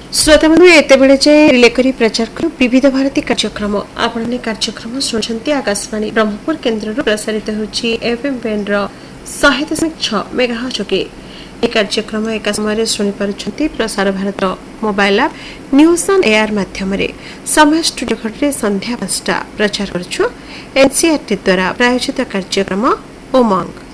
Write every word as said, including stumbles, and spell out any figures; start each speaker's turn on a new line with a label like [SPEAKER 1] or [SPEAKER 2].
[SPEAKER 1] श्रोता बंधु एत बेले जाए रिले करी प्रचार करू विविध भारती कार्यक्रम आपने कार्यक्रम शुणुंट आकाशवाणी ब्रह्मपुर केन्द्र प्रसारित होची एफएम बैंड रो सौ दशमिक छह मेगाहर्ट्ज जोगे ए कार्यक्रम एक समय शुणी पारुछंती प्रसार Bharat mobile app news on AR माध्यम रे समय स्टूडियो घटे संध्या पाँचटा प्रचार करछु एनसीईआरटी द्वारा प्रायोजित कार्यक्रम उमंग।